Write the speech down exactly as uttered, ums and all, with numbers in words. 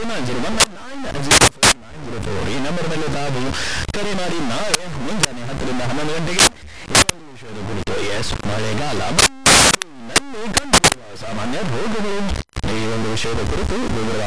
nine zero one nine zero four nine zero four ಈ ನಂಬರ್ನಲ್ಲಿ ತಾವು ಕರೆ ಮಾಡಿ ನಾಳೆ ಮುಂಜಾನೆ ಹತ್ತರಿಂದ ಹನ್ನೊಂದು ಗಂಟೆಗೆ ಈ ಒಂದು ವಿಷಯದ ಕುರಿತು ಎಸ್ ಮಳೆಗಾಲ ನಲ್ಲಿ ಕಂಡುಬರುವ ಸಾಮಾನ್ಯ ರೋಗಗಳು ಈ ಒಂದು ವಿಷಯದ ಕುರಿತು ವಿವರ